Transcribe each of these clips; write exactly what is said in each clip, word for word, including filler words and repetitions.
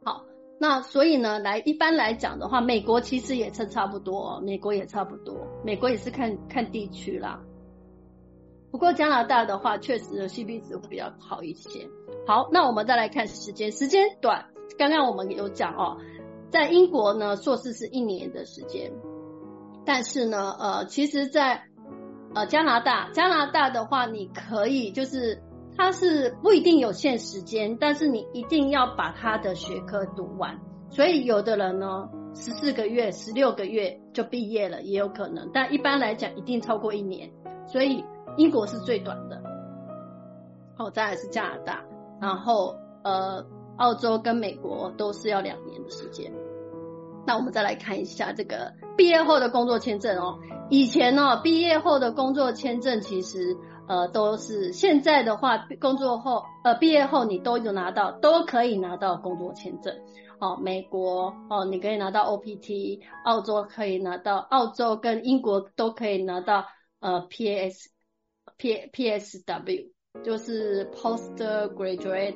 好，那所以呢，来一般来讲的话，美国其实也是差不多哦，美国也差不多，美国也是看看地区啦。不过加拿大的话，确实 C P 值会比较好一些。好，那我们再来看时间，时间短，刚刚我们有讲哦，在英国呢，硕士是一年的时间，但是呢，呃，其实在呃加拿大，加拿大的话，你可以就是它是不一定有限时间，但是你一定要把它的学科读完。所以有的人呢，十四个月、十六个月就毕业了，也有可能，但一般来讲一定超过一年。所以英国是最短的，好，再来是加拿大，然后呃，澳洲跟美国都是要两年的时间。那我们再来看一下这个毕业后的工作签证哦。以前呢、哦，毕业后的工作签证其实呃都是，现在的话，工作后呃毕业后你都有拿到，都可以拿到工作签证。哦，美国哦，你可以拿到 O P T， 澳洲可以拿到，澳洲跟英国都可以拿到呃 P S P P S W， 就是 Postgraduate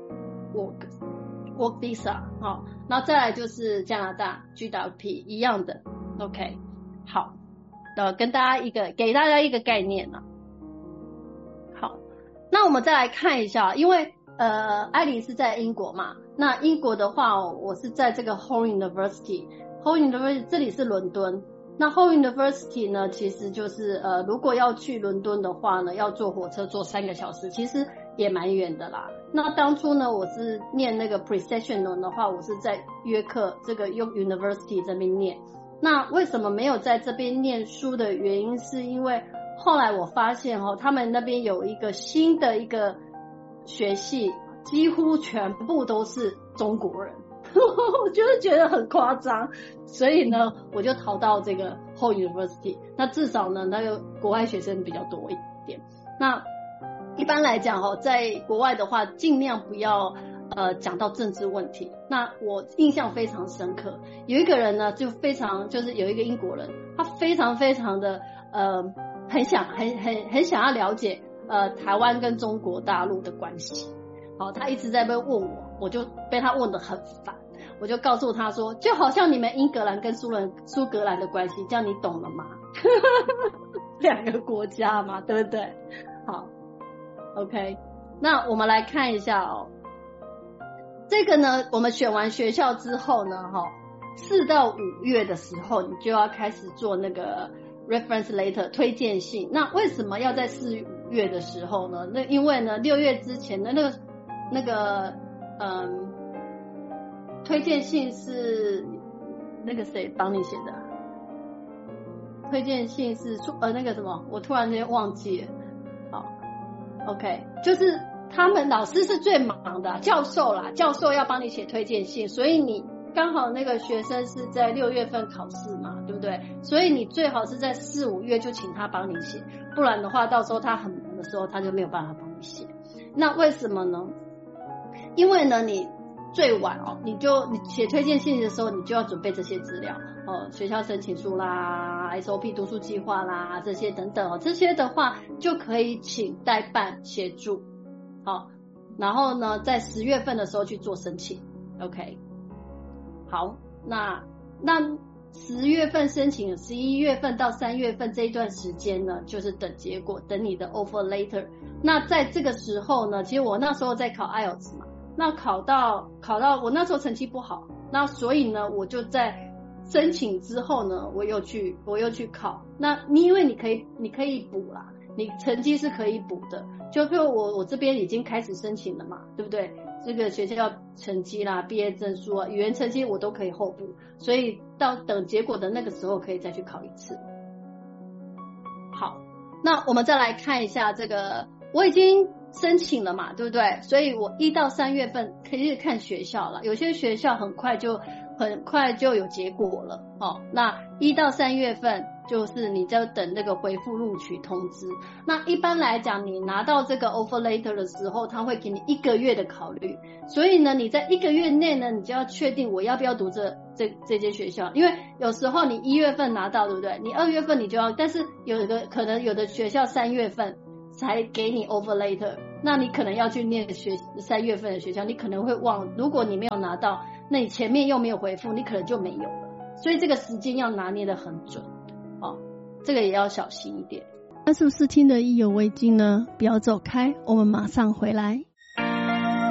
Work Work Visa， 好，然后再来就是加拿大 G W P 一样的 ，OK， 好，呃，跟大家一个给大家一个概念啊。好，那我们再来看一下，因为呃，艾莉是在英国嘛，那英国的话、哦，我是在这个 Hull University，Hull University 这里是伦敦。那 Hull University 呢，其实就是呃，如果要去伦敦的话呢，要坐火车坐三个小时，其实也蛮远的啦。那当初呢，我是念那个 Professional 的话，我是在约克这个 York University 这边念。那为什么没有在这边念书的原因，是因为后来我发现哦，他们那边有一个新的一个学系，几乎全部都是中国人。我就是觉得很夸张，所以呢，我就逃到这个 Hull University。那至少呢，那个国外学生比较多一点。那一般来讲哦，在国外的话，尽量不要呃讲到政治问题。那我印象非常深刻，有一个人呢，就非常就是有一个英国人，他非常非常的呃很想很很很想要了解呃台湾跟中国大陆的关系。好，他一直在被问我，我就被他问得很烦。我就告诉他说，就好像你们英格兰跟苏人苏格兰的关系，这样你懂了吗？两个国家嘛，对不对？好 ，OK， 那我们来看一下哦。这个呢，我们选完学校之后呢，哈，四到五月的时候，你就要开始做那个 reference letter 推荐信。那为什么要在四月的时候呢？那因为呢，六月之前的那个那个嗯。推荐信是那个谁帮你写的？推荐信是呃那个什么，我突然间忘记了。好 ，OK， 就是他们老师是最忙的、啊，教授啦，教授要帮你写推荐信，所以你刚好那个学生是在六月份考试嘛，对不对？所以你最好是在四五月就请他帮你写，不然的话，到时候他很忙的时候，他就没有办法帮你写。那为什么呢？因为呢，你最晚哦，你就你写推荐信的时候，你就要准备这些资料哦，学校申请书啦 ，S O P 读书计划啦，这些等等哦，这些的话就可以请代办协助，好、哦，然后呢，在十月份的时候去做申请 ，OK， 好，那那十月份申请，十一月份到三月份这一段时间呢，就是等结果，等你的 offer letter。那在这个时候呢，其实我那时候在考 I E L T S 嘛。那考到考到我那时候成绩不好，那所以呢，我就在申请之后呢，我又去我又去考。那你因为你可以你可以补啦，你成绩是可以补的。就比如我我这边已经开始申请了嘛，对不对？这个学校成绩啦、毕业证书啊、语言成绩我都可以后补，所以到等结果的那个时候可以再去考一次。好，那我们再来看一下这个，我已经申请了嘛，对不对？所以我一到三月份可以看学校了，有些学校很快就很快就有结果了哦。那一到三月份就是你就等那个回复录取通知。那一般来讲，你拿到这个 offer letter 的时候，他会给你一个月的考虑。所以呢，你在一个月内呢，你就要确定我要不要读这这这间学校，因为有时候你一月份拿到，对不对？你二月份你就要，但是有一个可能有的学校三月份才给你 offer letter， 那你可能要去念学三月份的学校，你可能会忘，如果你没有拿到那你前面又没有回复，你可能就没有了。所以这个时间要拿捏得很准，哦，这个也要小心一点。 那是不是听得意犹未尽呢？不要走开，我们马上回来。